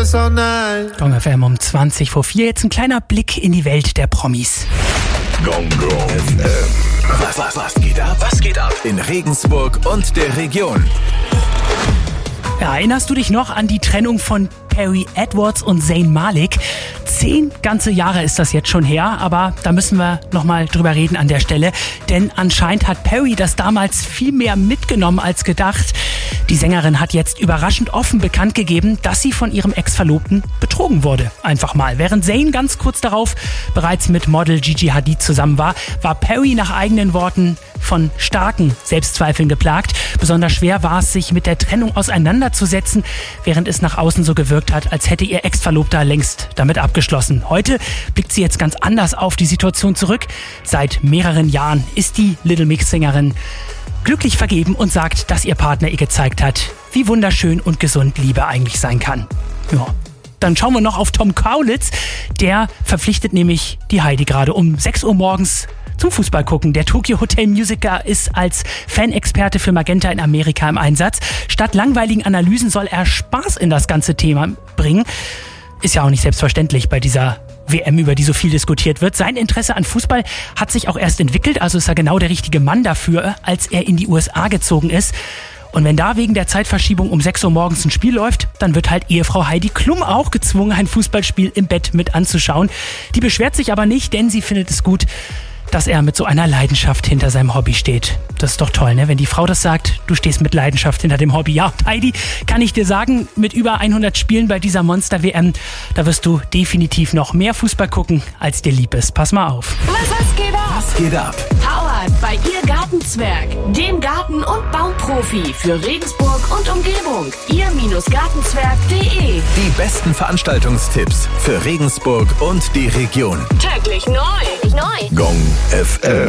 Gong FM um 20:04. Jetzt ein kleiner Blick in die Welt der Promis. Gong FM. Was geht ab? Was geht ab in Regensburg und der Region? Erinnerst du dich noch an die Trennung von Perrie Edwards und Zayn Malik? 10 ganze Jahre ist das jetzt schon her, aber da müssen wir nochmal drüber reden an der Stelle, denn anscheinend hat Perrie das damals viel mehr mitgenommen als gedacht. Die Sängerin hat jetzt überraschend offen bekannt gegeben, dass sie von ihrem Ex-Verlobten betrogen wurde. Einfach mal. Während Zayn ganz kurz darauf bereits mit Model Gigi Hadid zusammen war Perrie nach eigenen Worten von starken Selbstzweifeln geplagt. Besonders schwer war es, sich mit der Trennung auseinanderzusetzen, während es nach außen so gewirkt hat, als hätte ihr Ex-Verlobter längst damit abgeschlossen. Heute blickt sie jetzt ganz anders auf die Situation zurück. Seit mehreren Jahren ist die Little Mix-Sängerin glücklich vergeben und sagt, dass ihr Partner ihr gezeigt hat, wie wunderschön und gesund Liebe eigentlich sein kann. Ja. Dann schauen wir noch auf Tom Kaulitz. Der verpflichtet nämlich die Heidi gerade um 6 Uhr morgens zum Fußball gucken. Der Tokyo Hotel Musiker ist als Fanexperte für Magenta in Amerika im Einsatz. Statt langweiligen Analysen soll er Spaß in das ganze Thema bringen. Ist ja auch nicht selbstverständlich bei dieser WM, über die so viel diskutiert wird. Sein Interesse an Fußball hat sich auch erst entwickelt, also ist er genau der richtige Mann dafür, als er in die USA gezogen ist. Und wenn da wegen der Zeitverschiebung um 6 Uhr morgens ein Spiel läuft, dann wird halt Ehefrau Heidi Klum auch gezwungen, ein Fußballspiel im Bett mit anzuschauen. Die beschwert sich aber nicht, denn sie findet es gut, dass er mit so einer Leidenschaft hinter seinem Hobby steht. Das ist doch toll, ne? Wenn die Frau das sagt, du stehst mit Leidenschaft hinter dem Hobby. Ja, und Heidi, kann ich dir sagen, mit über 100 Spielen bei dieser Monster-WM, da wirst du definitiv noch mehr Fußball gucken, als dir lieb ist. Pass mal auf. Was geht ab? Was geht ab? Powered bei Ihr Gartenzwerg, dem Garten- und Bauprofi für Regensburg und Umgebung. Ihr-Gartenzwerg.de. Die besten Veranstaltungstipps für Regensburg und die Region. Täglich neu. Gong FM.